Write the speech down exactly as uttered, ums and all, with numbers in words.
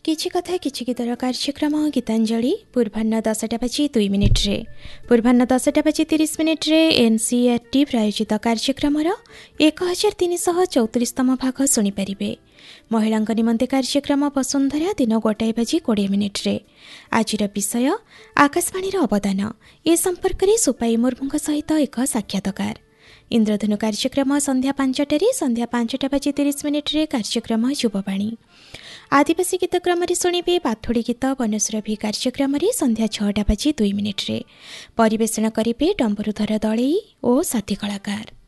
किछि कथा किछि गीतर कार्यक्रम गीतांजलि पूर्वाह्न दसटा बाजी दुई मिनिट्रे पूर्वाह्न दसटा बाजी तीस मिनिट्रे एनसीईआरटी प्रायोजित कार्यक्रमर एक हजार तीन शह चौतीसतम भाग शुणिपारे। महिला निमंते कार्यक्रम वसुंधरा दिन गोटाए बाजी कोड़े मिनिट्रे। आजिर विषय आकाशवाणी अवदान ए संपर्क में सुपाई मुर्मू सहित एक साक्षात्कार। इंद्रधनु कार्यक्रम संध्या पांचटारे संध्या पांचटा बाजी तीस मिनिट्रे कार्यक्रम युववाणी। आदिवासी गीत क्रम शुणिबे बाथोड़ी गीत वनसुरभि कार्यक्रम संध्या छटा बाजी दुई मिनिट्रे परिवेषण करिबे डम्बरुधर दलई और साथी कलाकार।